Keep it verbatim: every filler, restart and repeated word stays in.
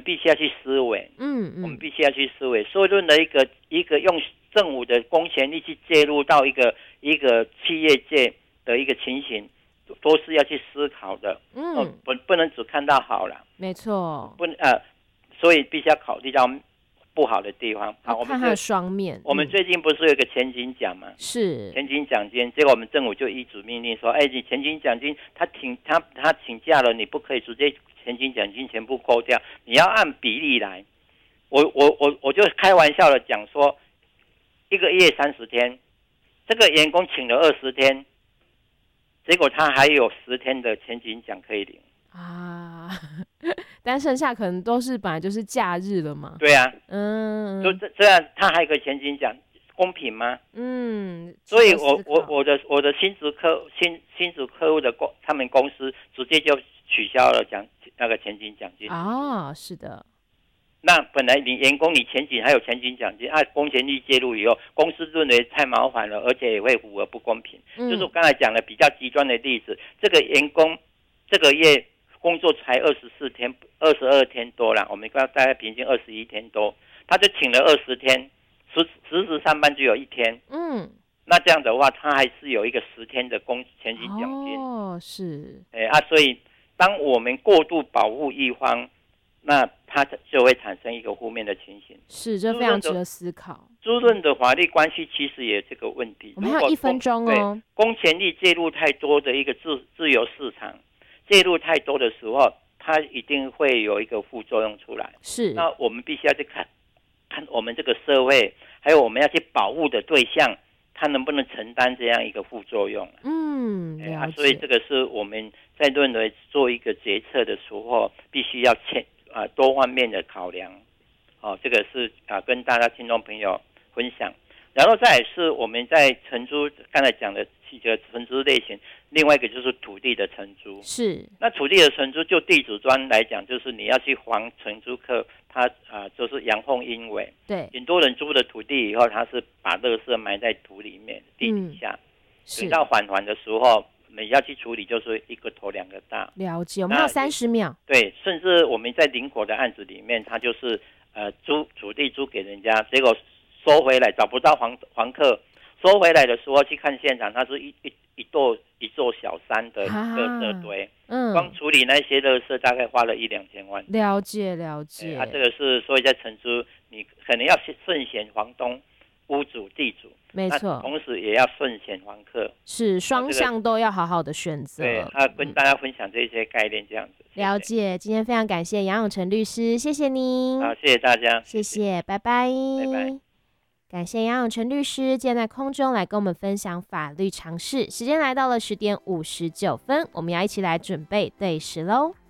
必须要去思维， 嗯嗯， 我们必须要去思维，所有的一个一个用政府的公权力去介入到一个一个企业界的一个情形，都是要去思考的。嗯，呃、不不能只看到好了， 没错， 不呃，所以必须要考虑到不好的地方。好， 看它的双面。 我们最近不是有一个前景奖吗？ 是前景奖金，结果我们政府就依旨命令说，哎，你前景奖金他请他他请假了，你不可以直接前景奖金全部扣掉，你要按比例来。我我我我就开玩笑的讲说，一个月三十天，这个员工请了二十天，结果他还有十天的前景奖可以领啊。但剩下可能都是本来就是假日了嘛。 对啊， 嗯， 就这这样，他还有个前景奖，公平吗？ 嗯， 所以我我我的我的新竹客新新竹客户的公他们公司直接就取消了奖那个前景奖金啊，是的。 那本来你员工你前景还有前景奖金，啊，公权力介入以后，公司认为太麻烦了，而且也会符合不公平。嗯、就是我刚才讲的比较极端的例子，这个员工这个月工作才二十四天，二十二天多啦，我们刚大概平均二十一天多，他就请了二十天，实实时上班只有一天。嗯，那这样的话，他还是有一个十天的工前景奖金。 哦，是。 哎啊，所以当我们过度保护一方，那它就会产生一个负面的情形， 是，这非常值得思考。 滋润的法律关系其实也有这个问题。 我们还有一分钟哦。 公权力介入太多的一个自自由市场，介入太多的时候，它一定会有一个副作用出来。 是， 那我们必须要去看看我们这个社会，还有我们要去保护的对象，它能不能承担这样一个副作用。嗯，了解。啊，所以这个是我们在认为做一个决策的时候，必须要欠。啊，多方面的考量，哦，这个是啊，跟大家听众朋友分享。然后再来是我们在承租刚才讲的几个承租类型，另外一个就是土地的承租。 是， 那土地的承租，就地主专来讲，就是你要去还承租客，他啊就是阳奉阴违。对，很多人租了土地以后，他是把垃圾埋在土里面、地底下，等、嗯、到返还的时候。你要去处理，就是一个头两个大。 了解，我们要三十秒。 对，甚至我们在林口的案子里面，他就是呃租土地租给人家，结果收回来找不到还还客，收回来的时候去看现场，它是一一一座一座小山的垃圾堆，嗯，光处理那些垃圾大概花了一两千万。 了解了解。 啊，这个是所以在承租，你可能要慎选房东、屋主、地主。 没错， 同时也要顺选房客， 是双向都要好好的选择。 对，啊，跟大家分享这些概念，这样子。 嗯、了解，今天非常感谢杨永成律师，谢谢您。 好，谢谢大家， 谢谢，拜拜， 拜拜。 感谢杨永成律师今天在空中来跟我们分享法律常识。时间来到了十点五十九分，我们要一起来准备对时喽。